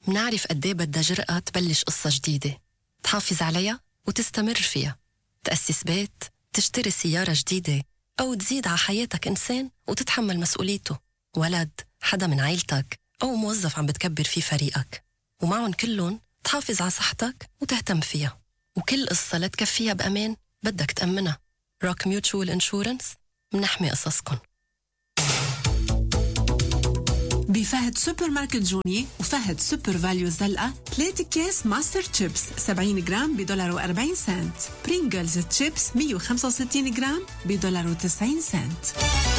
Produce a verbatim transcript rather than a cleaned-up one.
منعرف قديه بدها جرأة تبلش قصة جديدة، تحافظ عليها وتستمر فيها، تأسس بيت، تشتري سيارة جديدة، أو تزيد على حياتك إنسان وتتحمل مسؤوليته، ولد، حدا من عيلتك، أو موظف عم بتكبر فيه فريقك، ومعهم كلهم تحافظ على صحتك وتهتم فيها. وكل قصة لتكفيها بأمان بدك تأمنها. روك ميوتشوال انشورنس، منحمي قصصكن. بفهد سوبر ماركت جوني وفهد سوبر فاليو الزلقة ثلاثة أكياس ماستر تشيبس سبعين جرام بدولار وأربعين سنت، برينجلز تشيبس مية وخمسة وستين جرام بدولار وتسعين سنت.